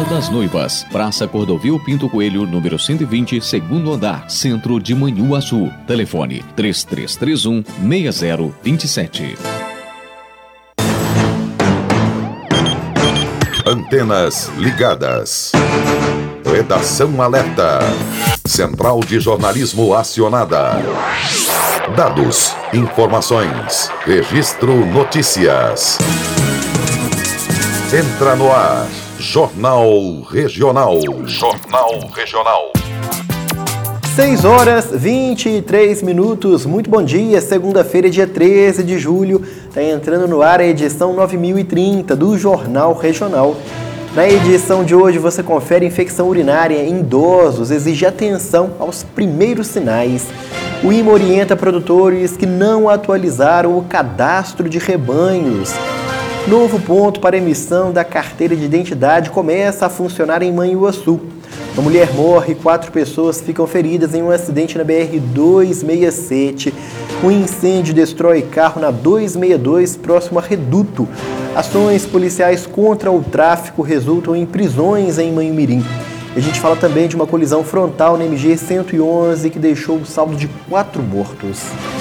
Vila das Noivas, Praça Cordovil Pinto Coelho, número 120, segundo andar, centro de Manhuaçu. Telefone 3331-6027. Antenas ligadas. Redação alerta. Central de jornalismo acionada. Dados, informações, registro notícias. Entra no ar. Jornal Regional. Jornal Regional. 6h23. Muito bom dia. Segunda-feira, dia 13 de julho. Está entrando no ar a edição 9030 do Jornal Regional. Na edição de hoje você confere infecção urinária em idosos, exige atenção aos primeiros sinais. O INMA orienta produtores que não atualizaram o cadastro de rebanhos. Novo ponto para emissão da carteira de identidade começa a funcionar em Manhuaçu. Uma mulher morre e 4 pessoas ficam feridas em um acidente na BR-267. Um incêndio destrói carro na 262, próximo a Reduto. Ações policiais contra o tráfico resultam em prisões em Manhumirim. A gente fala também de uma colisão frontal na MG-111 que deixou um saldo de 4 mortos.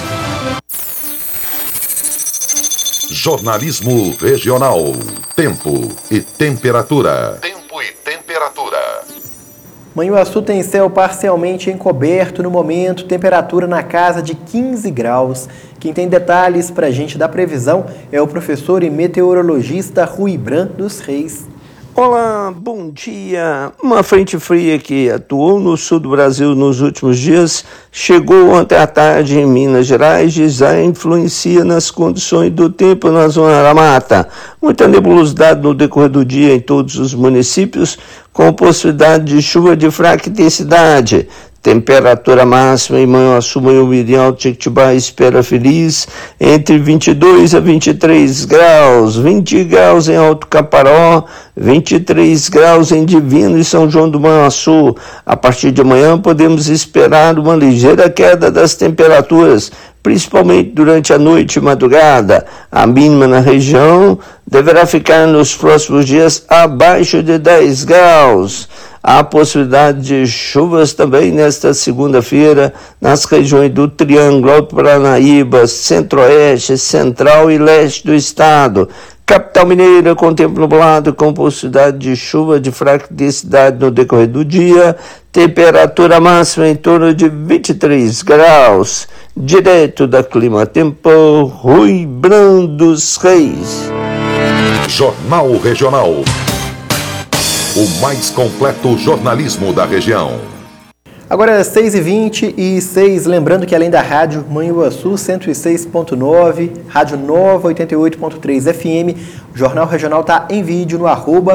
Jornalismo Regional. Tempo e temperatura. Tempo e temperatura. Manhuaçu tem céu parcialmente encoberto no momento, temperatura na casa de 15 graus. Quem tem detalhes para a gente da previsão é o professor e meteorologista Ruibran dos Reis. Olá, bom dia. Uma frente fria que atuou no sul do Brasil nos últimos dias chegou ontem à tarde em Minas Gerais e já influencia nas condições do tempo na zona da mata. Muita nebulosidade no decorrer do dia em todos os municípios, com possibilidade de chuva de fraca intensidade. Temperatura máxima em Manhuaçu, Manhumirim, Alto Jequitibá, Espera Feliz, entre 22 a 23 graus, 20 graus em Alto Caparó, 23 graus em Divino e São João do Manhuaçu. A partir de amanhã podemos esperar uma ligeira queda das temperaturas, principalmente durante a noite e madrugada. A mínima na região deverá ficar nos próximos dias abaixo de 10 graus. Há possibilidade de chuvas também nesta segunda-feira nas regiões do Triângulo, Alto Paranaíba, Centro-Oeste, Central e Leste do Estado. Capital Mineira com tempo nublado, com possibilidade de chuva de fraca intensidade no decorrer do dia. Temperatura máxima em torno de 23 graus. Direto da Clima Tempo, Ruibran dos Reis. Jornal Regional. O mais completo jornalismo da região. Agora é 6h26, lembrando que além da rádio Manhuaçu 106.9, rádio Nova 88.3 FM, o Jornal Regional está em vídeo no